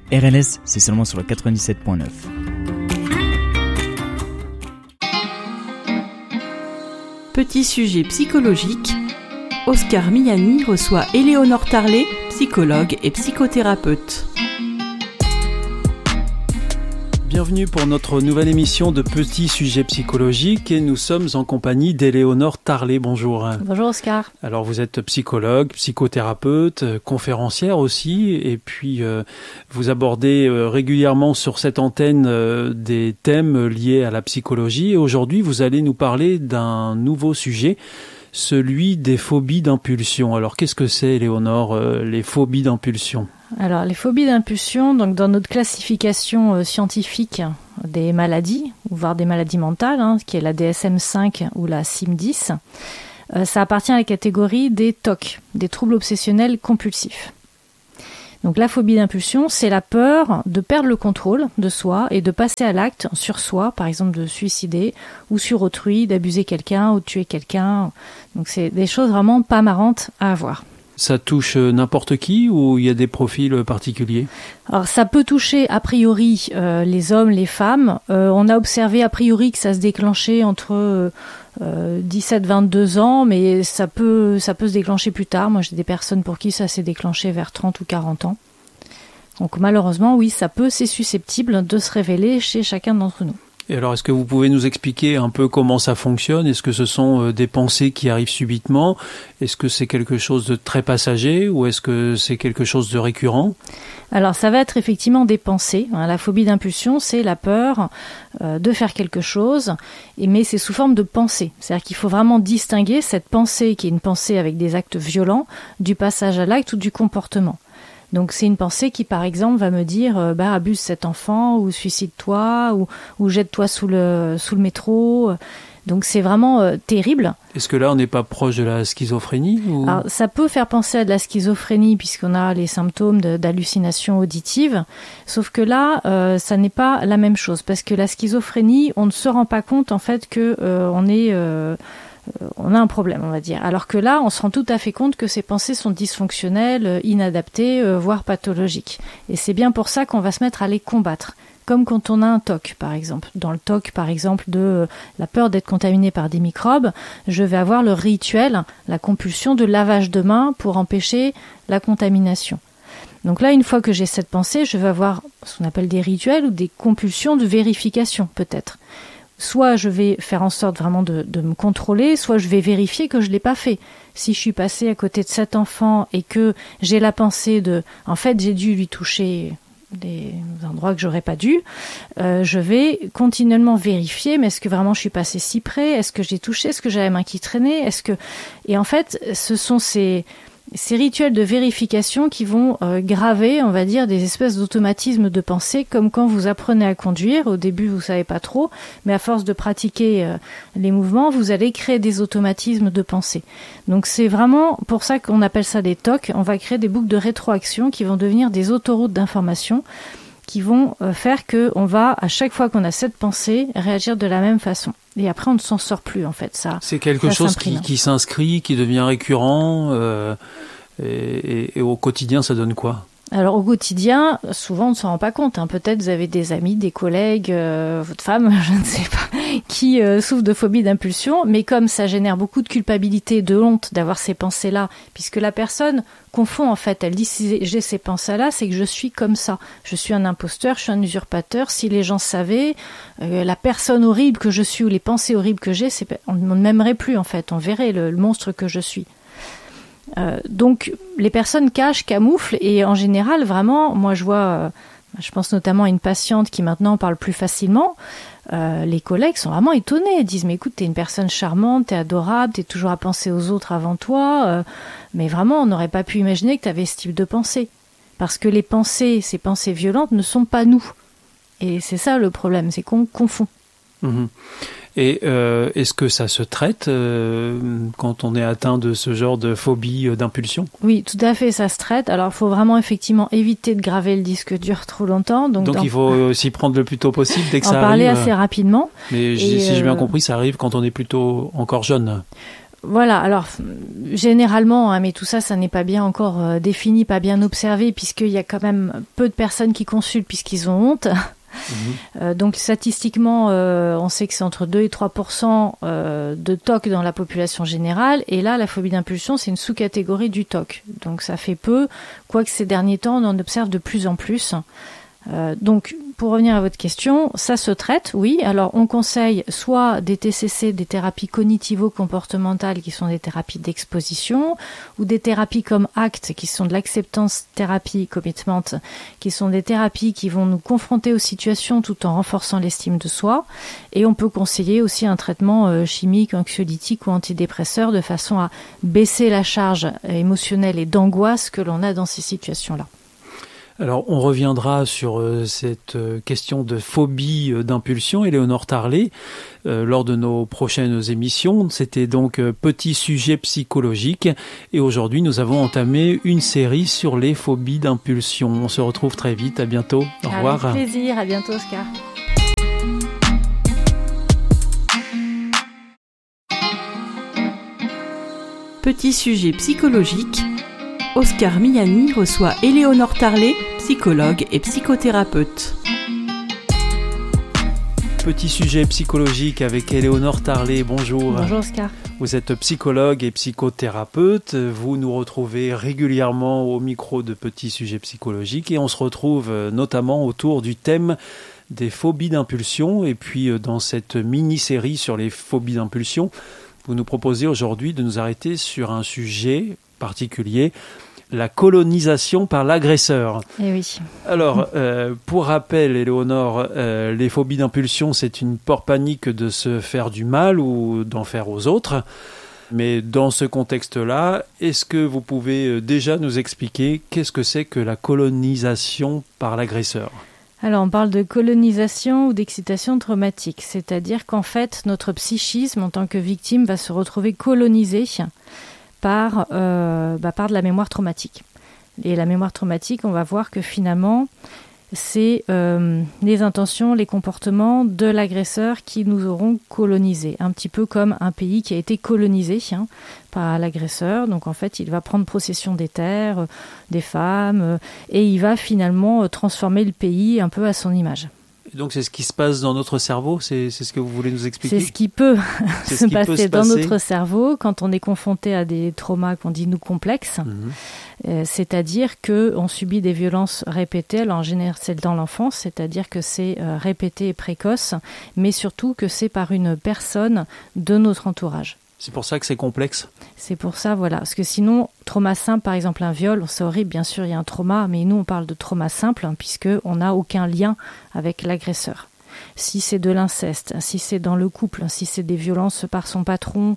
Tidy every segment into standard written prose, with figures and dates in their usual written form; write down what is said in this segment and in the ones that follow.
RLS, c'est seulement sur le 97.9. Petit sujet psychologique, Oscar Miani reçoit Éléonore Tarlet, psychologue et psychothérapeute. Bienvenue pour notre nouvelle émission de Petits sujets psychologiques et nous sommes en compagnie d'Éléonore Tarlet. Bonjour. Bonjour Oscar. Alors vous êtes psychologue, psychothérapeute, conférencière aussi et puis vous abordez régulièrement sur cette antenne des thèmes liés à la psychologie et aujourd'hui vous allez nous parler d'un nouveau sujet, celui des phobies d'impulsion. Alors qu'est-ce que c'est Éléonore, les phobies d'impulsion ? Alors, les phobies d'impulsion, donc dans notre classification scientifique des maladies, voire des maladies mentales, qui est la DSM-5 ou la CIM-10, ça appartient à la catégorie des TOC, des troubles obsessionnels compulsifs. Donc la phobie d'impulsion, c'est la peur de perdre le contrôle de soi et de passer à l'acte sur soi, par exemple de suicider, ou sur autrui, d'abuser quelqu'un ou de tuer quelqu'un. Donc c'est des choses vraiment pas marrantes à avoir. Ça touche n'importe qui ou il y a des profils particuliers ? Alors ça peut toucher a priori les hommes, les femmes. On a observé a priori que ça se déclenchait entre 17-22 ans, mais ça peut se déclencher plus tard. Moi j'ai des personnes pour qui ça s'est déclenché vers 30 ou 40 ans. Donc malheureusement oui, c'est susceptible de se révéler chez chacun d'entre nous. Et alors, est-ce que vous pouvez nous expliquer un peu comment ça fonctionne ? Est-ce que ce sont des pensées qui arrivent subitement ? Est-ce que c'est quelque chose de très passager ou est-ce que c'est quelque chose de récurrent ? Alors, ça va être effectivement des pensées. La phobie d'impulsion, c'est la peur de faire quelque chose, mais c'est sous forme de pensée. C'est-à-dire qu'il faut vraiment distinguer cette pensée qui est une pensée avec des actes violents du passage à l'acte ou du comportement. Donc c'est une pensée qui, par exemple, va me dire abuse cet enfant ou suicide-toi ou jette-toi sous le métro. Donc c'est vraiment terrible. Est-ce que là on n'est pas proche de la schizophrénie ou... Alors, ça peut faire penser à de la schizophrénie puisqu'on a les symptômes d'hallucination auditive. Sauf que là, ça n'est pas la même chose parce que la schizophrénie, on ne se rend pas compte en fait que on a un problème, on va dire. Alors que là, on se rend tout à fait compte que ces pensées sont dysfonctionnelles, inadaptées, voire pathologiques. Et c'est bien pour ça qu'on va se mettre à les combattre. Comme quand on a un TOC, par exemple. Dans le TOC, par exemple, de la peur d'être contaminé par des microbes, je vais avoir le rituel, la compulsion de lavage de mains pour empêcher la contamination. Donc là, une fois que j'ai cette pensée, je vais avoir ce qu'on appelle des rituels ou des compulsions de vérification, peut-être. Soit je vais faire en sorte vraiment de me contrôler, soit je vais vérifier que je ne l'ai pas fait. Si je suis passée à côté de cet enfant et que j'ai la pensée en fait, j'ai dû lui toucher des endroits que j'aurais pas dû, je vais continuellement vérifier, mais est-ce que vraiment je suis passée si près ? Est-ce que j'ai touché ? Est-ce que j'avais la main qui traînait ? Et en fait, ce sont ces rituels de vérification qui vont graver, on va dire, des espèces d'automatismes de pensée, comme quand vous apprenez à conduire. Au début, vous savez pas trop, mais à force de pratiquer les mouvements, vous allez créer des automatismes de pensée. Donc c'est vraiment pour ça qu'on appelle ça des TOC. On va créer des boucles de rétroaction qui vont devenir des autoroutes d'information qui vont faire qu'on va, à chaque fois qu'on a cette pensée, réagir de la même façon. Et après, on ne s'en sort plus, en fait. C'est quelque chose qui s'inscrit, qui devient récurrent, et au quotidien, ça donne quoi ? Alors au quotidien, souvent on ne s'en rend pas compte. Peut-être vous avez des amis, des collègues, votre femme, je ne sais pas, qui souffrent de phobie d'impulsion. Mais comme ça génère beaucoup de culpabilité, de honte d'avoir ces pensées-là, puisque la personne confond en fait, elle dit si j'ai ces pensées-là, c'est que je suis comme ça. Je suis un imposteur, je suis un usurpateur. Si les gens savaient, la personne horrible que je suis ou les pensées horribles que j'ai, on ne m'aimerait plus en fait. On verrait le monstre que je suis. Donc les personnes cachent, camouflent et en général vraiment, moi je vois, je pense notamment à une patiente qui maintenant parle plus facilement, les collègues sont vraiment étonnés, ils disent mais écoute t'es une personne charmante, t'es adorable, t'es toujours à penser aux autres avant toi, mais vraiment on n'aurait pas pu imaginer que t'avais ce type de pensée, parce que les pensées, ces pensées violentes ne sont pas nous, et c'est ça le problème, c'est qu'on confond. Mmh. Et est-ce que ça se traite quand on est atteint de ce genre de phobie d'impulsion ? Oui, tout à fait, ça se traite. Alors, il faut vraiment effectivement éviter de graver le disque dur trop longtemps. Donc il faut s'y prendre le plus tôt possible dès que ça arrive. En parler assez rapidement. Mais si j'ai bien compris, ça arrive quand on est plutôt encore jeune. Voilà, alors généralement, mais tout ça n'est pas bien encore défini, pas bien observé, puisqu'il y a quand même peu de personnes qui consultent puisqu'ils ont honte. Donc statistiquement, on sait que c'est entre 2 et 3% de TOC dans la population générale, et là la phobie d'impulsion c'est une sous-catégorie du TOC, donc ça fait peu, quoique ces derniers temps on en observe de plus en plus. Donc pour revenir à votre question, ça se traite, oui. Alors on conseille soit des TCC, des thérapies cognitivo-comportementales qui sont des thérapies d'exposition, ou des thérapies comme ACT qui sont de l'acceptance thérapie, commitment, qui sont des thérapies qui vont nous confronter aux situations tout en renforçant l'estime de soi. Et on peut conseiller aussi un traitement chimique, anxiolytique ou antidépresseur de façon à baisser la charge émotionnelle et d'angoisse que l'on a dans ces situations-là. Alors, on reviendra sur cette question de phobie d'impulsion, Éléonore Tarlet, lors de nos prochaines émissions. C'était donc Petit sujet psychologique. Et aujourd'hui, nous avons entamé une série sur les phobies d'impulsion. On se retrouve très vite. À bientôt. Au revoir. Avec plaisir. À bientôt, Oscar. Petit sujet psychologique. Oscar Miani reçoit Éléonore Tarlet, psychologue et psychothérapeute. Petit sujet psychologique avec Éléonore Tarlet. Bonjour. Bonjour Oscar. Vous êtes psychologue et psychothérapeute. Vous nous retrouvez régulièrement au micro de Petit sujet psychologique et on se retrouve notamment autour du thème des phobies d'impulsion. Et puis dans cette mini-série sur les phobies d'impulsion, vous nous proposez aujourd'hui de nous arrêter sur un sujet particulier, la colonisation par l'agresseur. Eh oui. Alors, pour rappel, Éléonore, les phobies d'impulsion, c'est une peur panique de se faire du mal ou d'en faire aux autres. Mais dans ce contexte-là, est-ce que vous pouvez déjà nous expliquer qu'est-ce que c'est que la colonisation par l'agresseur ? Alors, on parle de colonisation ou d'excitation traumatique, c'est-à-dire qu'en fait, notre psychisme en tant que victime va se retrouver colonisé par de la mémoire traumatique. Et la mémoire traumatique, on va voir que finalement, c'est les intentions, les comportements de l'agresseur qui nous auront colonisés. Un petit peu comme un pays qui a été colonisé par l'agresseur. Donc en fait, il va prendre possession des terres, des femmes, et il va finalement transformer le pays un peu à son image. Donc c'est ce qui se passe dans notre cerveau, c'est ce que vous voulez nous expliquer ? C'est ce qui peut se passer dans notre cerveau quand on est confronté à des traumas qu'on dit nous complexes. C'est-à-dire qu'on subit des violences répétées. Alors en général c'est dans l'enfance, c'est-à-dire que c'est répété et précoce, mais surtout que c'est par une personne de notre entourage. C'est pour ça que c'est complexe ? C'est pour ça, voilà. Parce que sinon, trauma simple, par exemple un viol, c'est horrible, bien sûr, il y a un trauma, mais nous on parle de trauma simple, puisqu'on n'a aucun lien avec l'agresseur. Si c'est de l'inceste, si c'est dans le couple, si c'est des violences par son patron,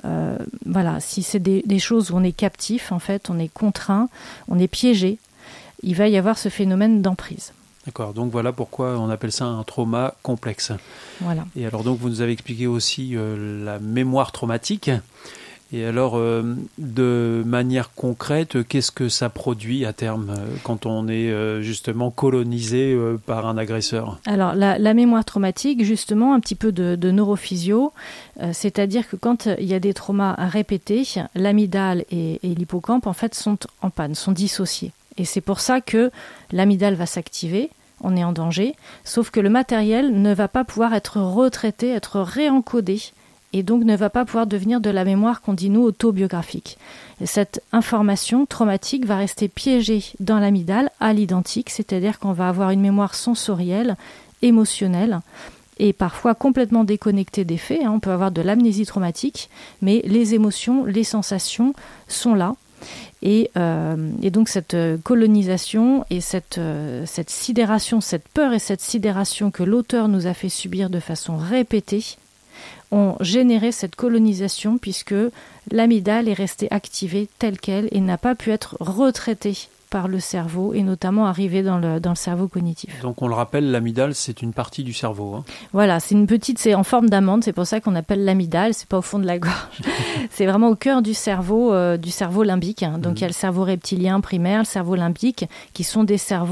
si c'est des choses où on est captif, en fait, on est contraint, on est piégé, il va y avoir ce phénomène d'emprise. D'accord, donc voilà pourquoi on appelle ça un trauma complexe. Voilà. Et alors donc vous nous avez expliqué aussi la mémoire traumatique. Et alors de manière concrète, qu'est-ce que ça produit à terme quand on est justement colonisé par un agresseur ? Alors la mémoire traumatique, justement, un petit peu de neurophysio, c'est-à-dire que quand il y a des traumas répétés, l'amygdale et l'hippocampe en fait sont en panne, sont dissociés. Et c'est pour ça que l'amygdale va s'activer, on est en danger, sauf que le matériel ne va pas pouvoir être retraité, être réencodé, et donc ne va pas pouvoir devenir de la mémoire qu'on dit nous autobiographique. Et cette information traumatique va rester piégée dans l'amygdale à l'identique, c'est-à-dire qu'on va avoir une mémoire sensorielle, émotionnelle, et parfois complètement déconnectée des faits. On peut avoir de l'amnésie traumatique, mais les émotions, les sensations sont là. Et donc cette colonisation et cette sidération, cette peur et cette sidération que l'auteur nous a fait subir de façon répétée ont généré cette colonisation puisque l'amygdale est restée activée telle qu'elle et n'a pas pu être retraitée par le cerveau et notamment arriver dans le cerveau cognitif. Donc on le rappelle, l'amygdale c'est une partie du cerveau. Voilà, c'est en forme d'amande, c'est pour ça qu'on appelle l'amygdale, c'est pas au fond de la gorge. C'est vraiment au cœur du cerveau limbique. Donc il y a le cerveau reptilien primaire, le cerveau limbique, qui sont des cerveaux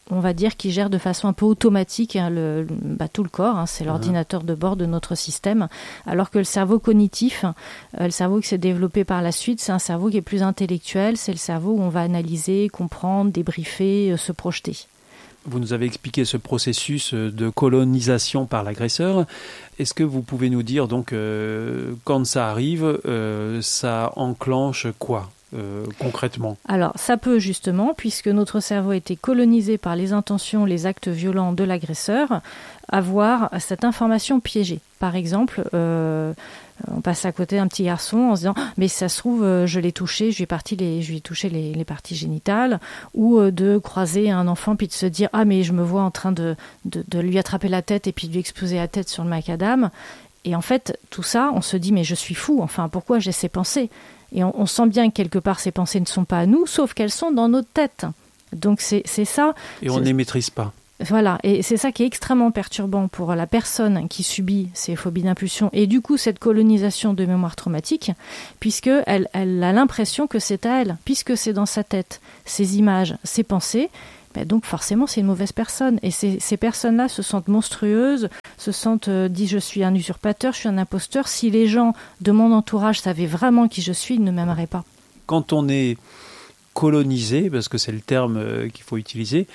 on va dire, qui gère de façon un peu automatique tout le corps. C'est l'ordinateur de bord de notre système. Alors que le cerveau cognitif, le cerveau qui s'est développé par la suite, c'est un cerveau qui est plus intellectuel. C'est le cerveau où on va analyser, comprendre, débriefer, se projeter. Vous nous avez expliqué ce processus de colonisation par l'agresseur. Est-ce que vous pouvez nous dire donc quand ça arrive, ça enclenche quoi concrètement ? Alors ça peut justement, puisque notre cerveau a été colonisé par les intentions, les actes violents de l'agresseur, avoir cette information piégée. Par exemple, on passe à côté d'un petit garçon en se disant « mais ça se trouve, je l'ai touché, je lui ai touché les parties génitales » ou de croiser un enfant puis de se dire « ah mais je me vois en train de lui attraper la tête et puis de lui exploser la tête sur le macadam ». Et en fait, tout ça, on se dit « mais je suis fou, enfin pourquoi j'ai ces pensées ?» Et on sent bien que quelque part ces pensées ne sont pas à nous, sauf qu'elles sont dans notre tête. Donc c'est ça. Et on ne les maîtrise pas. Voilà, et c'est ça qui est extrêmement perturbant pour la personne qui subit ces phobies d'impulsion et du coup cette colonisation de mémoire traumatique, puisqu'elle a l'impression que c'est à elle, puisque c'est dans sa tête, ces images, ces pensées, donc forcément c'est une mauvaise personne. Et ces personnes-là se sentent monstrueuses, se sentent disent je suis un usurpateur, je suis un imposteur. Si les gens de mon entourage savaient vraiment qui je suis, ils ne m'aimeraient pas. Quand on est colonisé, parce que c'est le terme qu'il faut utiliser,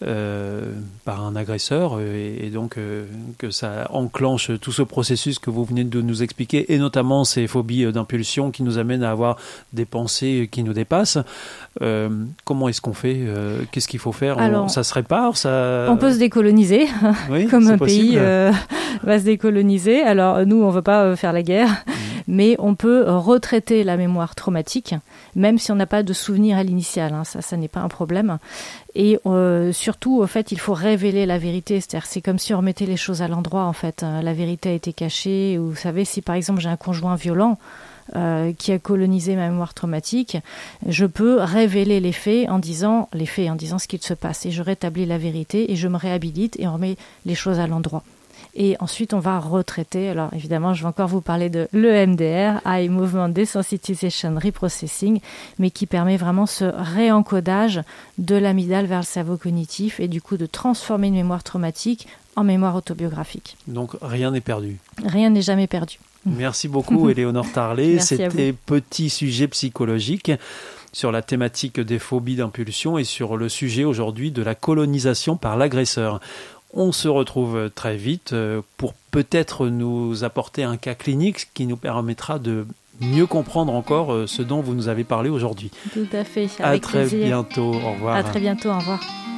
par un agresseur et donc que ça enclenche tout ce processus que vous venez de nous expliquer et notamment ces phobies d'impulsion qui nous amènent à avoir des pensées qui nous dépassent. Comment est-ce qu'on fait ? Qu'est-ce qu'il faut faire ? Ça se répare ça... On peut se décoloniser, oui, comme un pays va se décoloniser. Alors nous, on ne veut pas faire la guerre, mais on peut retraiter la mémoire traumatique, même si on n'a pas de souvenir à l'initial. Ça n'est pas un problème. Et surtout, au fait, il faut révéler la vérité. C'est-à-dire, c'est comme si on remettait les choses à l'endroit, en fait. La vérité a été cachée. Ou, vous savez, si par exemple j'ai un conjoint violent qui a colonisé ma mémoire traumatique, je peux révéler les faits en disant ce qu'il se passe. Et je rétablis la vérité et je me réhabilite et on remet les choses à l'endroit. Et ensuite, on va retraiter. Alors, évidemment, je vais encore vous parler de l'EMDR, Eye Movement Desensitization Reprocessing, mais qui permet vraiment ce réencodage de l'amygdale vers le cerveau cognitif et du coup de transformer une mémoire traumatique en mémoire autobiographique. Donc, rien n'est perdu. Rien n'est jamais perdu. Merci beaucoup, Éléonore Tarlet. Merci C'était Petit sujet psychologique sur la thématique des phobies d'impulsion et sur le sujet aujourd'hui de la colonisation par l'agresseur. On se retrouve très vite pour peut-être nous apporter un cas clinique qui nous permettra de mieux comprendre encore ce dont vous nous avez parlé aujourd'hui. Tout à fait. À très bientôt. Au revoir. À très bientôt. Au revoir.